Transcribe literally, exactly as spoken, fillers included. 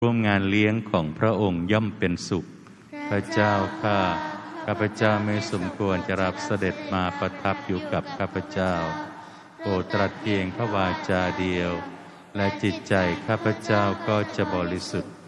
ร่วมงานเลี้ยงของพระองค์ย่อมเป็นสุขพระเจ้าข้าข้าพเจ้าไม่สมควรจะรับเสด็จมาประทับอยู่กับข้าพเจ้าโปรดตรัสเพียงพระวาจาเดียวและจิตใจข้าพเจ้าก็จะบริสุทธิ์